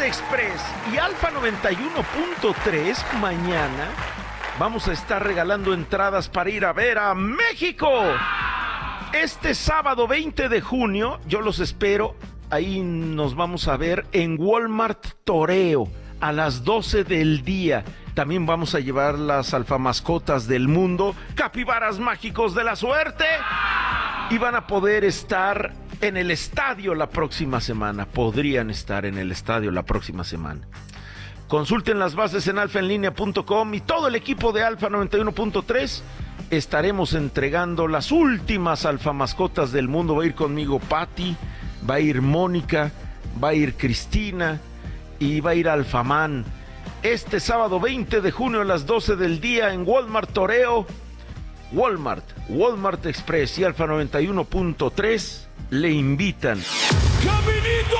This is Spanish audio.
Express y Alfa 91.3 mañana vamos a estar regalando entradas para ir a ver a México. Este sábado 20 de junio, yo los espero. Ahí nos vamos a ver en Walmart Toreo a las 12 del día. También vamos a llevar las alfamascotas del mundo, capibaras mágicos de la suerte. Y van a poder estar en el estadio la próxima semana. Podrían estar en el estadio la próxima semana. Consulten las bases en alfaenlinea.com y todo el equipo de Alfa 91.3. Estaremos entregando las últimas alfamascotas del mundo. Va a ir conmigo Patti, va a ir Mónica, va a ir Cristina y va a ir Alfamán. Este sábado 20 de junio a las 12 del día en Walmart Toreo. Walmart Express y Alfa 91.3 le invitan. ¡Caminito!